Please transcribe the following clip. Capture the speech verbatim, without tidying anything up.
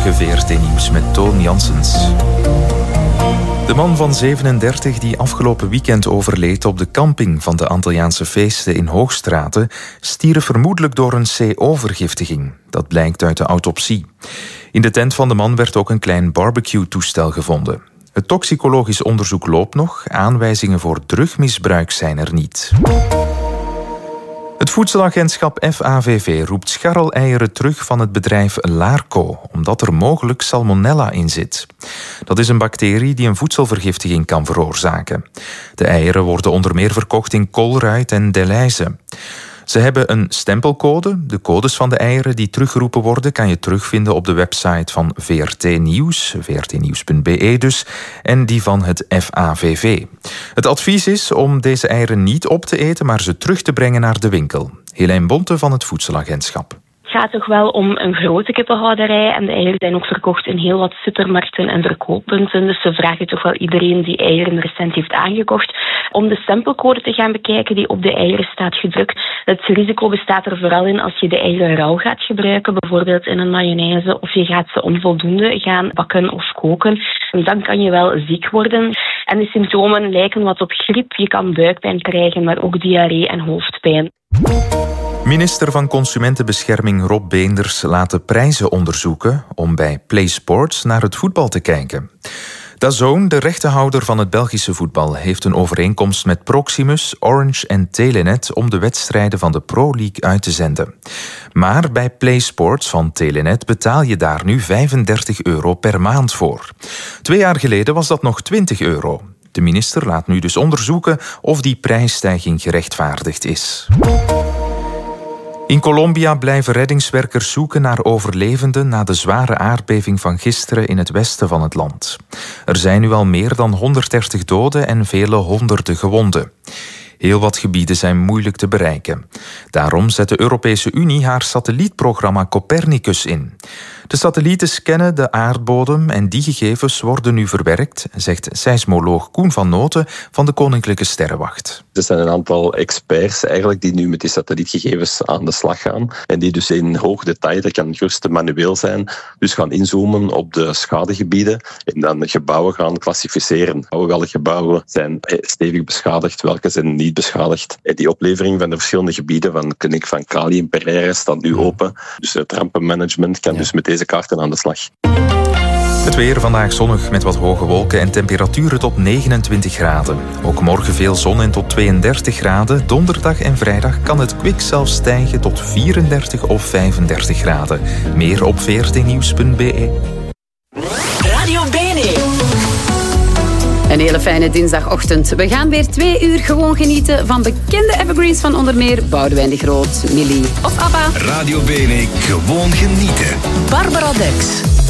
Goedemorgen V R T Nieuws met Toon Janssens. De man van zevenendertig die afgelopen weekend overleed op de camping van de Antilliaanse feesten in Hoogstraten stierf vermoedelijk door een C O-vergiftiging. Dat blijkt uit de autopsie. In de tent van de man werd ook een klein barbecue-toestel gevonden. Het toxicologisch onderzoek loopt nog. Aanwijzingen voor drugmisbruik zijn er niet. Het voedselagentschap F A V V roept scharreleieren terug van het bedrijf Larco, omdat er mogelijk salmonella in zit. Dat is een bacterie die een voedselvergiftiging kan veroorzaken. De eieren worden onder meer verkocht in Colruyt en Delhaize. Ze hebben een stempelcode. De codes van de eieren die teruggeroepen worden kan je terugvinden op de website van V R T Nieuws, v r t nieuws punt b e dus, en die van het F A V V. Het advies is om deze eieren niet op te eten, maar ze terug te brengen naar de winkel. Helijn Bonte van het Voedselagentschap. Het gaat toch wel om een grote kippenhouderij en de eieren zijn ook verkocht in heel wat supermarkten en verkooppunten. Dus ze vragen toch wel iedereen die eieren recent heeft aangekocht om de stempelcode te gaan bekijken die op de eieren staat gedrukt. Het risico bestaat er vooral in als je de eieren rauw gaat gebruiken, bijvoorbeeld in een mayonaise, of je gaat ze onvoldoende gaan bakken of koken. En dan kan je wel ziek worden. En de symptomen lijken wat op griep. Je kan buikpijn krijgen, maar ook diarree en hoofdpijn. Minister van Consumentenbescherming Rob Beenders laat de prijzen onderzoeken om bij PlaySports naar het voetbal te kijken. DAZN, de rechtenhouder van het Belgische voetbal, heeft een overeenkomst met Proximus, Orange en Telenet om de wedstrijden van de Pro League uit te zenden. Maar bij PlaySports van Telenet betaal je daar nu vijfendertig euro per maand voor. Twee jaar geleden was dat nog twintig euro. De minister laat nu dus onderzoeken of die prijsstijging gerechtvaardigd is. In Colombia blijven reddingswerkers zoeken naar overlevenden na de zware aardbeving van gisteren in het westen van het land. Er zijn nu al meer dan honderddertig doden en vele honderden gewonden. Heel wat gebieden zijn moeilijk te bereiken. Daarom zet de Europese Unie haar satellietprogramma Copernicus in. De satellieten scannen de aardbodem en die gegevens worden nu verwerkt, zegt seismoloog Koen van Noten van de Koninklijke Sterrenwacht. Er zijn een aantal experts eigenlijk die nu met die satellietgegevens aan de slag gaan en die dus in hoog detail, dat kan gerust manueel zijn, dus gaan inzoomen op de schadegebieden en dan de gebouwen gaan klassificeren. Welke gebouwen zijn stevig beschadigd, welke zijn niet beschadigd. En die oplevering van de verschillende gebieden van de kliniek van Cali en Pereira staat nu open. Dus het rampenmanagement kan ja. dus met deze kaarten aan de slag. Het weer vandaag zonnig met wat hoge wolken en temperaturen tot negenentwintig graden. Ook morgen veel zon en tot tweeëndertig graden. Donderdag en vrijdag kan het kwik zelfs stijgen tot vierendertig of vijfendertig graden. Meer op v r t nieuws punt b e. Radio Bene. Een hele fijne dinsdagochtend. We gaan weer twee uur gewoon genieten van bekende evergreens van onder meer Boudewijn de Groot, Millie of ABBA. Radio Bene, gewoon genieten. Barbara Dex.